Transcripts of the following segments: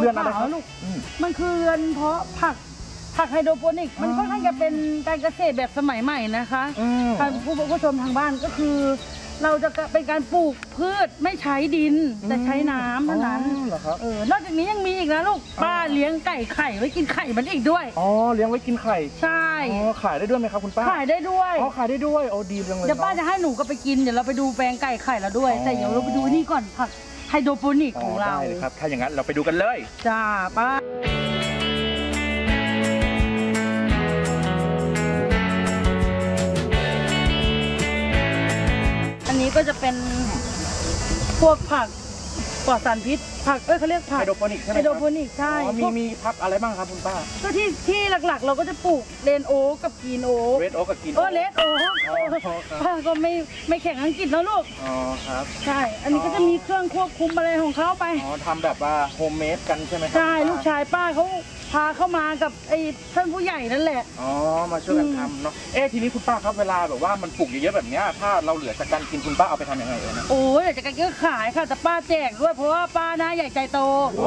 เรือนอะไรครับลูกมันคือเรือนเพาะผักไฮโดรโปนิกมันค่อนข้างจะเป็นการเกษตรแบบสมัยใหม่นะคะท่านผู้ชมทางบ้านก็คือ เราจะเป็นการปลูกพืชไม่ใช้ดินแต่ใช้น้ำเท่านั้นนอกจากนี้ยังมีอีกนะลูกป้าเลี้ยงไก่ไข่ไว้กินไข่มันอีกด้วยอ๋อเลี้ยงไว้กินไข่ใช่ขายได้ด้วยไหมครับคุณป้าขายได้ด้วยขายได้ด้วยโอ้ดีจังเลยเดี๋ยวป้าจะให้หนูก็ไปกินเดี๋ยวเราไปดูแปลงไก่ไข่แล้วด้วยแต่เดี๋ยวเราไปดูนี่ก่อนผักไฮโดรโปนิกของเราได้เลยครับถ้าอย่างนั้นเราไปดูกันเลยจ้าป้าอันนี้ก็จะเป็นพวกผักปลอดสารพิษผักเขาเรียกผักไฮโดรโปนิกใช่ไหมไฮโดรโปนิกใช่มีผักอะไรบ้างครับคุณป้าก็ที่หลักๆเราก็จะปลูกเรนโอ๊กกับกรีนโอ๊กเรดโอ๊กกับกรีนเรดโอ๊กป้าก็ไม่แข่งอังกฤษแล้วลูกอ๋อครับใช่อันนี้ก็จะมีเครื่องควบคุมอะไรของเขาไปอ๋อทำแบบว่าโฮมเมดกันใช่ไหมครับใช่ลูกชายป้าเขาพาเข้ามากับไอ้ท่านผู้ใหญ่นั่นแหละอ๋อมาช่วยกันทำเนาะทีนี้คุณป้าครับเวลาแบบว่ามันปลูกเยอะๆแบบนี้ถ้าเราเหลือจากการกินคุณป้าเอาไปทำยังไงนะโอ้ยจากการก็ขายค่ะแต่ป้าแจกด้วยเพราะว่าป้าหน้าใหญ่ใจโต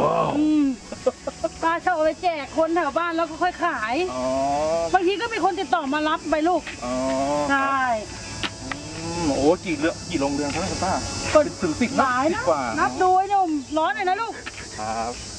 ป้าชอบเอาไปแจกคนแถวบ้านแล้วก็ค่อยขายบางทีก็มีคนติดต่อมารับไปลูกใช่โอ้กี่โรงเรือนครับคุณป้าถึง10 หลายนะนับดูไอ้หนุ่มร้อนเลยนะลูกครับ